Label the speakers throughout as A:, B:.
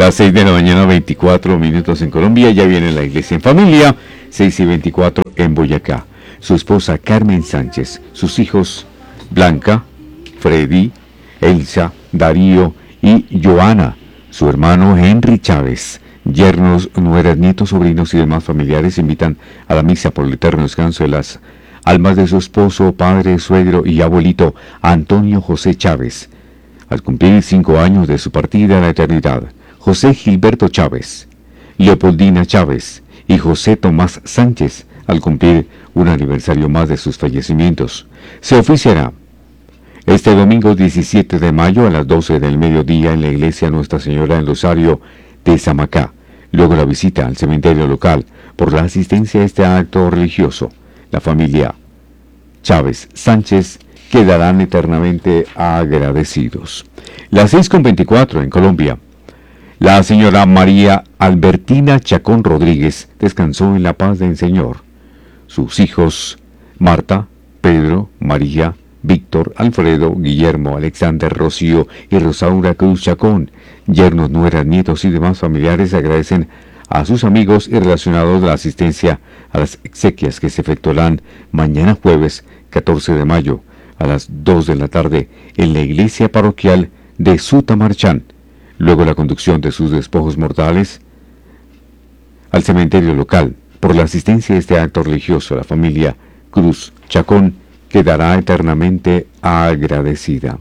A: Las 6 de la mañana, 24 minutos en Colombia. Ya viene la iglesia en familia. 6 y 24 en Boyacá. Su esposa Carmen Sánchez. Sus hijos Blanca, Freddy, Elsa, Darío y Joana. Su hermano Henry Chávez. Yernos, nueras, nietos, sobrinos y demás familiares invitan a la misa por el eterno descanso de las almas de su esposo, padre, suegro y abuelito Antonio José Chávez, al cumplir 5 años de su partida a la eternidad. José Gilberto Chávez, Leopoldina Chávez y José Tomás Sánchez, al cumplir un aniversario más de sus fallecimientos. Se oficiará este domingo 17 de mayo a las 12 del mediodía en la iglesia Nuestra Señora del Rosario de Samacá. Luego la visita al cementerio local. Por la asistencia a este acto religioso, la familia Chávez Sánchez quedarán eternamente agradecidos. Las 6:24 en Colombia. La señora María Albertina Chacón Rodríguez descansó en la paz del Señor. Sus hijos Marta, Pedro, María, Víctor, Alfredo, Guillermo, Alexander, Rocío y Rosaura Cruz Chacón, yernos, nueras, nietos y demás familiares agradecen a sus amigos y relacionados la asistencia a las exequias que se efectuarán mañana jueves 14 de mayo a las 2 de la tarde en la iglesia parroquial de Sutamarchán. Luego la conducción de sus despojos mortales al cementerio local. Por la asistencia a este acto religioso, la familia Cruz Chacón quedará eternamente agradecida.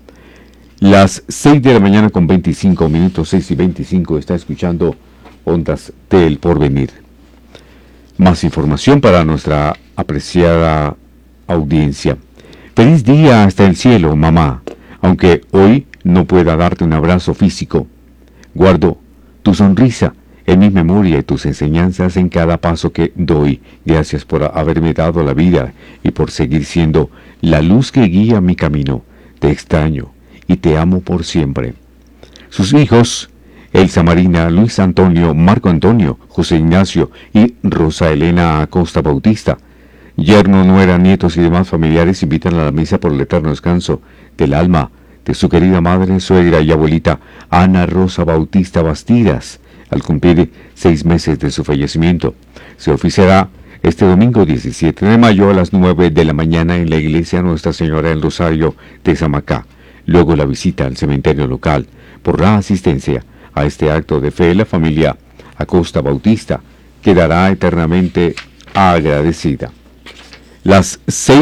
A: Las 6 de la mañana con 25 minutos, 6 y 25, está escuchando Ondas del Porvenir. Más información para nuestra apreciada audiencia. Feliz día hasta el cielo, mamá. Aunque hoy no pueda darte un abrazo físico, guardo tu sonrisa en mi memoria y tus enseñanzas en cada paso que doy. Gracias por haberme dado la vida y por seguir siendo la luz que guía mi camino. Te extraño y te amo por siempre. Sus hijos, Elsa Marina, Luis Antonio, Marco Antonio, José Ignacio y Rosa Elena Acosta Bautista. Yerno, nuera, nietos y demás familiares invitan a la misa por el eterno descanso del alma de su querida madre, suegra y abuelita Ana Rosa Bautista Bastidas, al cumplir 6 meses de su fallecimiento. Se oficiará este domingo 17 de mayo a las 9 de la mañana en la iglesia Nuestra Señora del Rosario de Samacá. Luego la visita al cementerio local. Por la asistencia a este acto de fe, la familia Acosta Bautista quedará eternamente agradecida. Las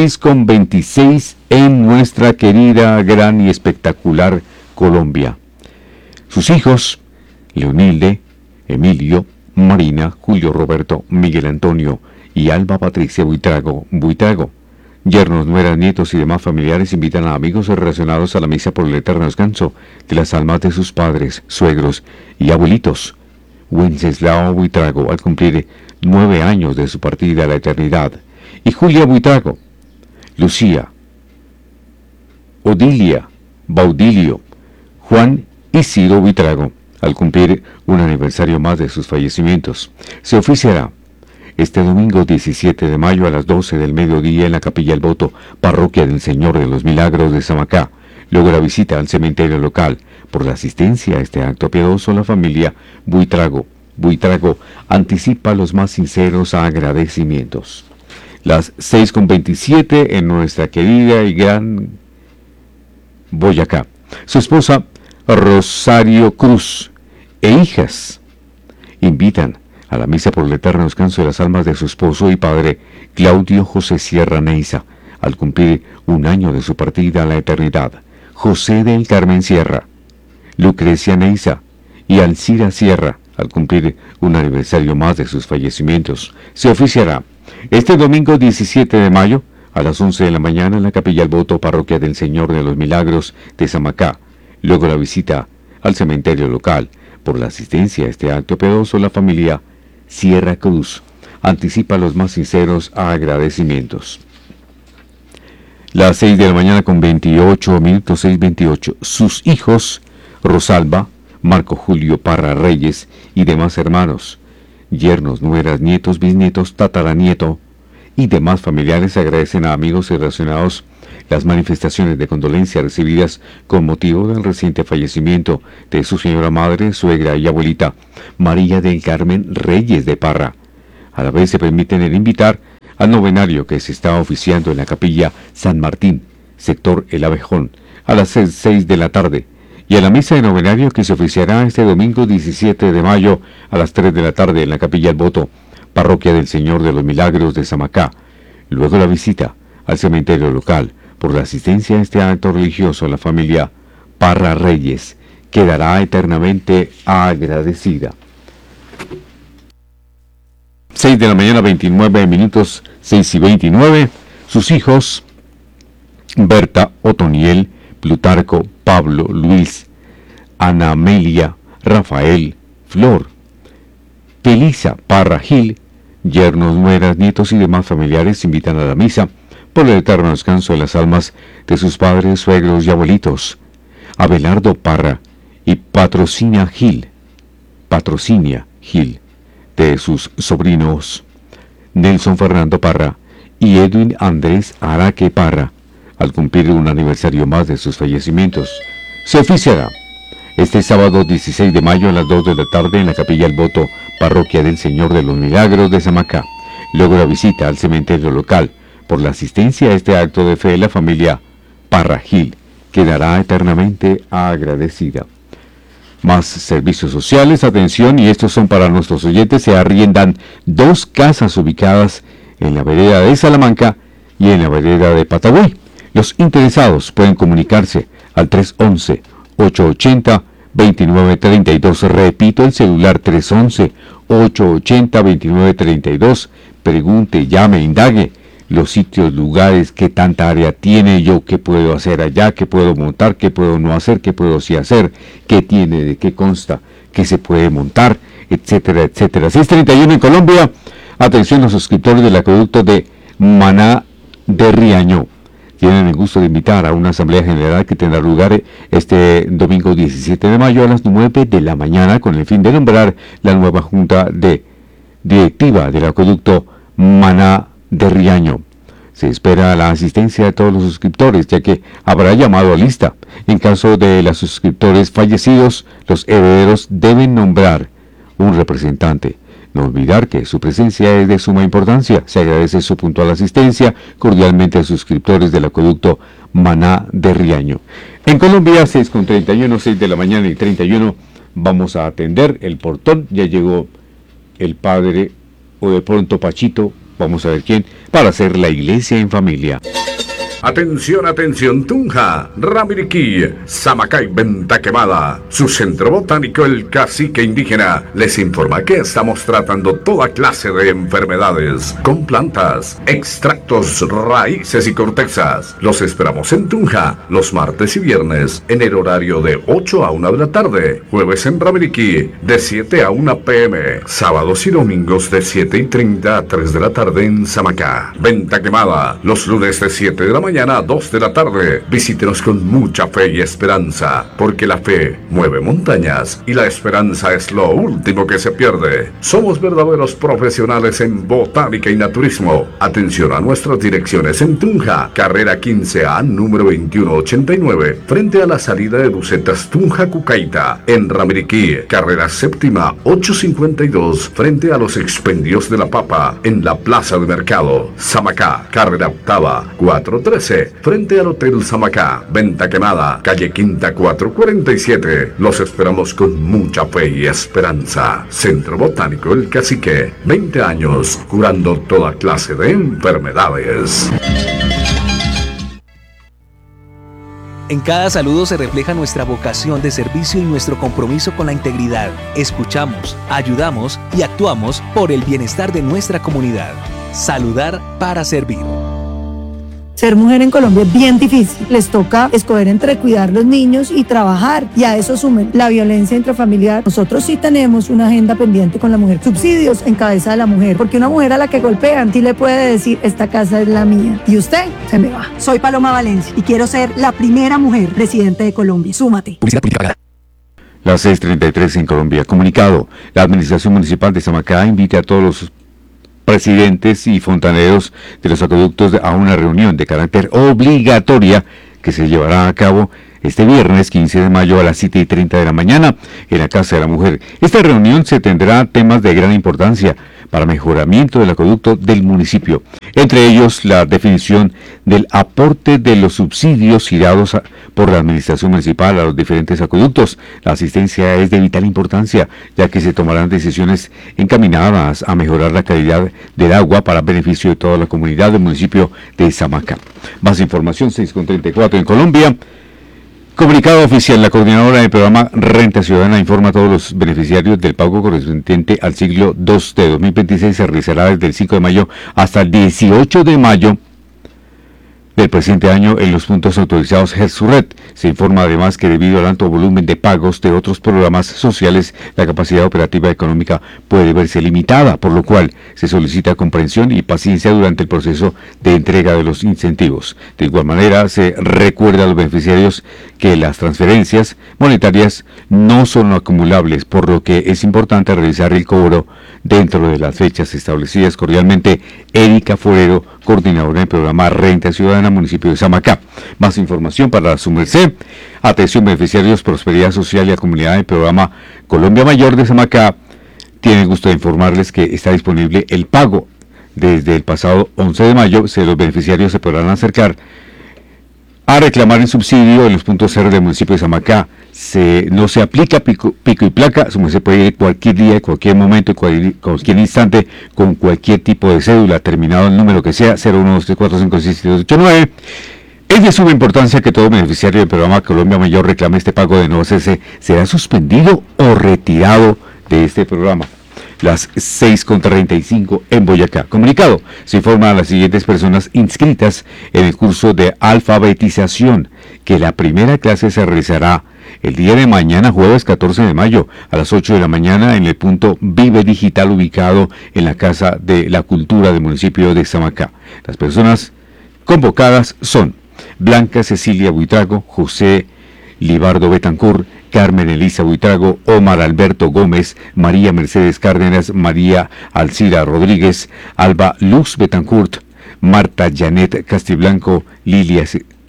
A: 6:26 en nuestra querida, gran y espectacular Colombia. Sus hijos, Leonilde, Emilio, Marina, Julio Roberto, Miguel Antonio y Alba Patricia Buitrago, yernos, nueras, nietos y demás familiares invitan a amigos relacionados a la misa por el eterno descanso de las almas de sus padres, suegros y abuelitos. Wenceslao Buitrago, al cumplir 9 años de su partida a la eternidad, y Julia Buitrago, Lucía, Odilia, Baudilio, Juan y Ciro Buitrago, al cumplir un aniversario más de sus fallecimientos. Se oficiará este domingo 17 de mayo a las 12 del mediodía en la Capilla El Voto, parroquia del Señor de los Milagros de Samacá. Luego la visita al cementerio local. Por la asistencia a este acto piadoso, la familia Buitrago anticipa los más sinceros agradecimientos. Las 6:27 en nuestra querida y gran Boyacá. Su esposa Rosario Cruz e hijas invitan a la misa por el eterno descanso de las almas de su esposo y padre Claudio José Sierra Neiza, al cumplir 1 año de su partida a la eternidad. José del Carmen Sierra, Lucrecia Neiza y Alcira Sierra, al cumplir un aniversario más de sus fallecimientos. Se oficiará este domingo 17 de mayo a las 11 de la mañana en la Capilla El Voto, parroquia del Señor de los Milagros de Samacá. Luego la visita al cementerio local. Por la asistencia a este acto piadoso, la familia Sierra Cruz anticipa los más sinceros agradecimientos. Las 6 de la mañana con 28 minutos, 6:28. Sus hijos, Rosalba, Marco Julio Parra Reyes y demás hermanos, yernos, nueras, nietos, bisnietos, tataranieto y demás familiares agradecen a amigos y relacionados las manifestaciones de condolencia recibidas con motivo del reciente fallecimiento de su señora madre, suegra y abuelita, María del Carmen Reyes de Parra. A la vez se permiten el invitar al novenario que se está oficiando en la capilla San Martín, sector El Abejón, a las 6 de la tarde, y a la misa de novenario que se oficiará este domingo 17 de mayo a las 3 de la tarde en la capilla El Voto, parroquia del Señor de los Milagros de Samacá. Luego la visita al cementerio local. Por la asistencia a este acto religioso, la familia Parra Reyes quedará eternamente agradecida. 6 de la mañana, 29 minutos, 6 y 29. Sus hijos, Berta, Otoniel, Plutarco, Pablo, Luis, Ana Amelia, Rafael, Flor, Felisa Parra Gil, yernos, nueras, nietos y demás familiares invitan a la misa por el eterno descanso de las almas de sus padres, suegros y abuelitos, Abelardo Parra y Patrocinia Gil, de sus sobrinos Nelson Fernando Parra y Edwin Andrés Araque Parra, al cumplir un aniversario más de sus fallecimientos. Se oficiará este sábado 16 de mayo a las 2 de la tarde en la capilla El Voto, parroquia del Señor de los Milagros de Samacá. Luego la visita al cementerio local. Por la asistencia a este acto de fe, la familia Parra Gil quedará eternamente agradecida. Más servicios sociales, atención, y estos son para nuestros oyentes. Se arriendan 2 casas ubicadas en la vereda de Salamanca y en la vereda de Patagüey. Los interesados pueden comunicarse al 311-880-2932. Repito, el celular 311-880-2932. Pregunte, llame, indague los sitios, lugares, qué tanta área tiene yo, qué puedo hacer allá, qué puedo montar, qué puedo no hacer, qué puedo sí hacer, qué tiene, de qué consta, qué se puede montar, etcétera, etcétera. 6:31 en Colombia. Atención, los suscriptores del acueducto de Maná de Riaño tienen el gusto de invitar a una asamblea general que tendrá lugar este domingo 17 de mayo a las 9 de la mañana con el fin de nombrar la nueva junta directiva del acueducto Maná de Riaño. Se espera la asistencia de todos los suscriptores, ya que habrá llamado a lista. En caso de los suscriptores fallecidos, los herederos deben nombrar un representante. No olvidar que su presencia es de suma importancia. Se agradece su puntual asistencia. Cordialmente a suscriptores del acueducto Maná de Riaño. En Colombia, 6:31, 6 de la mañana y 31, vamos a atender el portón. Ya llegó el padre, o de pronto Pachito, vamos a ver quién, para hacer la iglesia en familia.
B: Atención, atención, Tunja, Ramiriquí, Samacá y Venta Quemada. Su centro botánico, el Cacique Indígena, les informa que estamos tratando toda clase de enfermedades con plantas, extractos, raíces y cortezas. Los esperamos en Tunja los martes y viernes en el horario de 8 a 1 de la tarde. Jueves en Ramiriquí de 7 a 1 p.m. Sábados y domingos de 7:30 a 3 de la tarde en Samacá. Venta Quemada los lunes de 7 de la mañana a 2 de la tarde. Visítenos con mucha fe y esperanza, porque la fe mueve montañas y la esperanza es lo último que se pierde. Somos verdaderos profesionales en botánica y naturismo. Atención a nuestras direcciones en Tunja, carrera 15A, número 2189, frente a la salida de Bucetas Tunja Cucaita. En Ramiriquí, carrera séptima 852, frente a los expendios de la papa, en la plaza de mercado. Samacá, carrera octava 413, frente al Hotel Samacá. Venta Quemada, calle Quinta 447. Los esperamos con mucha fe y esperanza. Centro Botánico El Cacique, 20 años curando toda clase de enfermedades.
C: En cada saludo se refleja nuestra vocación de servicio y nuestro compromiso con la integridad. Escuchamos, ayudamos y actuamos por el bienestar de nuestra comunidad. Saludar para servir.
D: Ser mujer en Colombia es bien difícil. Les toca escoger entre cuidar los niños y trabajar. Y a eso sumen la violencia intrafamiliar. Nosotros sí tenemos una agenda pendiente con la mujer. Subsidios en cabeza de la mujer. Porque una mujer a la que golpean sí le puede decir, esta casa es la mía. Y usted se me va.
E: Soy Paloma Valencia y quiero ser la primera mujer presidente de Colombia. Súmate.
C: Publicidad política pagada.
A: Las 6:33 en Colombia. Comunicado. La Administración Municipal de Samacá invita a todos los presidentes y fontaneros de los acueductos a una reunión de carácter obligatoria que se llevará a cabo este viernes 15 de mayo a las 7:30 de la mañana en la Casa de la Mujer. Esta reunión se tendrá temas de gran importancia para mejoramiento del acueducto del municipio, entre ellos la definición del aporte de los subsidios girados por la administración municipal a los diferentes acueductos. La asistencia es de vital importancia, ya que se tomarán decisiones encaminadas a mejorar la calidad del agua para beneficio de toda la comunidad del municipio de Samacá. Más información, 6:34 en Colombia. Comunicado oficial, la coordinadora del programa Renta Ciudadana informa a todos los beneficiarios del pago correspondiente al ciclo 2 de 2026 se realizará desde el 5 de mayo hasta el 18 de mayo del presente año en los puntos autorizados GERSURED. Se informa además que debido al alto volumen de pagos de otros programas sociales, la capacidad operativa económica puede verse limitada, por lo cual se solicita comprensión y paciencia durante el proceso de entrega de los incentivos. De igual manera, se recuerda a los beneficiarios que las transferencias monetarias no son acumulables, por lo que es importante realizar el cobro dentro de las fechas establecidas. Cordialmente, Erika Forero, coordinadora del programa Renta Ciudadana, municipio de Samacá. Más información para su merced. Atención beneficiarios, Prosperidad Social y la comunidad del programa Colombia Mayor de Samacá. Tiene el gusto de informarles que está disponible el pago. Desde el pasado 11 de mayo, los beneficiarios se podrán acercar a reclamar el subsidio en los puntos cero del municipio de Samacá. No se aplica pico y placa, se puede ir cualquier día, cualquier momento, cualquier instante, con cualquier tipo de cédula, terminado el número que sea, 01234567289. Es de suma importancia que todo beneficiario del programa Colombia Mayor reclame este pago. De no hacerse, será suspendido o retirado de este programa. Las 6:35 en Boyacá. Comunicado, se informa a las siguientes personas inscritas en el curso de alfabetización que la primera clase se realizará el día de mañana, jueves 14 de mayo, a las 8 de la mañana en el punto Vive Digital ubicado en la Casa de la Cultura del municipio de Samacá. Las personas convocadas son Blanca Cecilia Buitrago, José Libardo Betancourt, Carmen Elisa Buitrago, Omar Alberto Gómez, María Mercedes Cárdenas, María Alcira Rodríguez, Alba Luz Betancourt, Marta Janet Castiblanco, Lilia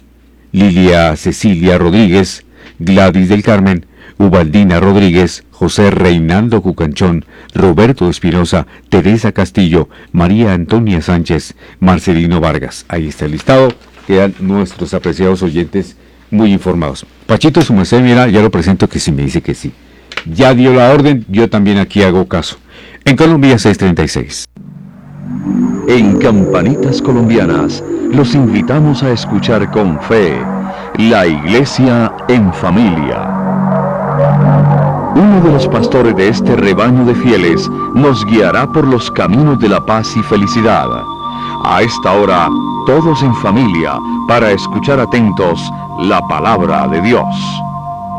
A: Cecilia Rodríguez, Gladys del Carmen, Ubaldina Rodríguez, José Reinaldo Cucanchón, Roberto Espinosa, Teresa Castillo, María Antonia Sánchez, Marcelino Vargas. Ahí está el listado. Quedan nuestros apreciados oyentes muy informados. Pachito, su merced, mira, ya lo presento que si me dice que sí. Ya dio la orden, yo también aquí hago caso. En Colombia 6:36.
F: En Campanitas Colombianas los invitamos a escuchar con fe La Iglesia en Familia. Uno de los pastores de este rebaño de fieles nos guiará por los caminos de la paz y felicidad. A esta hora, todos en familia, para escuchar atentos la palabra de Dios.